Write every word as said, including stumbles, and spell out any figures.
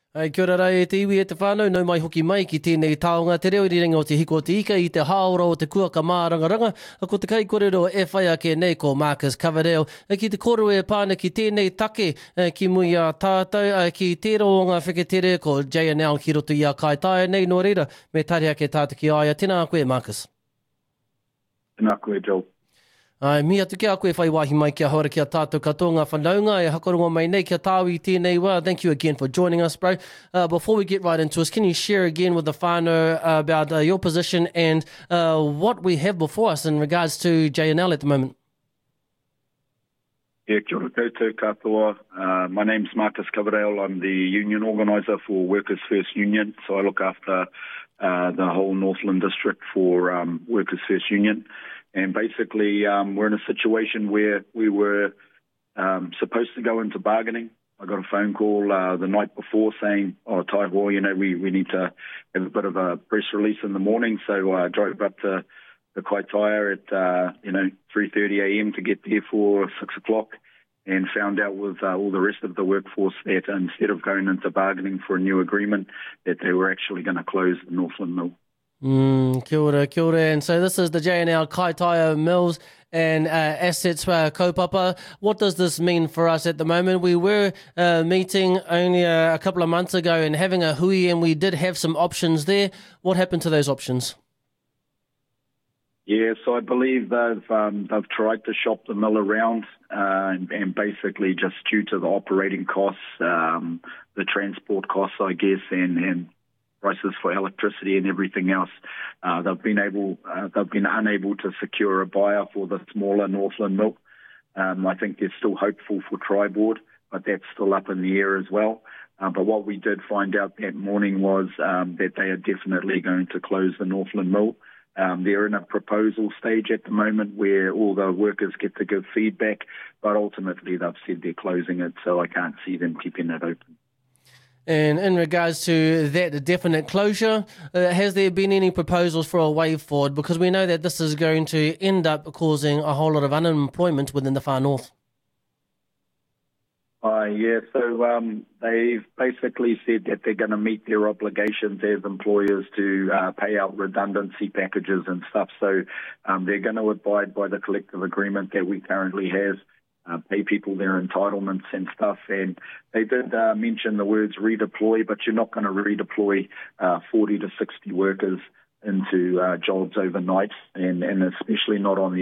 Ai, kia ora rai e te iwi e te whānau, nau mai hoki mai ki tēnei taonga. Te reo ringa o te hiko te ika i te haora o te kua ka mārangaranga. A ko te kai kōrero e whai ake nei ko Marcus Coverdale. E ki te koro e pāna ki tēnei take e, ki mui a tātou, e, ki tēro o ngā wheketere ko J N L ki roto i a Kaitaia nei no reira. Me tari ake tātou ki aia. Tēnā koe, Marcus. Tēnā koe, Joel. Ai, mi atu kia koe whai wahi mai kia haora kia tātou katoa ngā whanaunga e hakaronga mai nei kia tāwi tēnei wā. Thank you again for joining us, bro. Uh, before we get right into us, can you share again with the whānau uh, about uh, your position and uh, what we have before us in regards to J N L at the moment? Yeah, kia ora koutou katoa. Uh, my name's Marcus Coverdale. I'm the union organiser for Workers First Union, so I look after uh, the whole Northland district for um, Workers First Union. And basically, um, we're in a situation where we were um, supposed to go into bargaining. I got a phone call uh, the night before saying, oh, Taiwo, you know, we, we need to have a bit of a press release in the morning. So I uh, drove up to the Kaitaia at, uh, you know, three thirty a m to get there for six o'clock and found out with uh, all the rest of the workforce that instead of going into bargaining for a new agreement, that they were actually going to close the Northland Mill. Mm, kia ora, kia ora. And so this is the J N L Kaitaia Mills and uh, Assets uh, Kaupapa. What does this mean for us at the moment? We were uh, meeting only a, a couple of months ago and having a hui, and we did have some options there. What happened to those options? Yeah, so I believe they've um, they've tried to shop the mill around uh, and, and basically just due to the operating costs, um, the transport costs, I guess, and, and prices for electricity and everything else, uh, they've been able, uh, they've been unable to secure a buyer for the smaller Northland Mill. Um, I think they're still hopeful for Tri-Board, but that's still up in the air as well. Uh, but what we did find out that morning was um, that they are definitely going to close the Northland Mill. Um, they're in a proposal stage at the moment where all the workers get to give feedback, but ultimately they've said they're closing it, so I can't see them keeping it open. And in regards to that definite closure, uh, has there been any proposals for a way forward? Because we know that this is going to end up causing a whole lot of unemployment within the far north. Uh, yeah, so um, they've basically said that they're going to meet their obligations as employers to uh, pay out redundancy packages and stuff. So um, they're going to abide by the collective agreement that we currently have. Uh, pay people their entitlements and stuff. And they did uh, mention the words redeploy, but you're not going to redeploy uh, forty to sixty workers into uh, jobs overnight, and, and especially not on the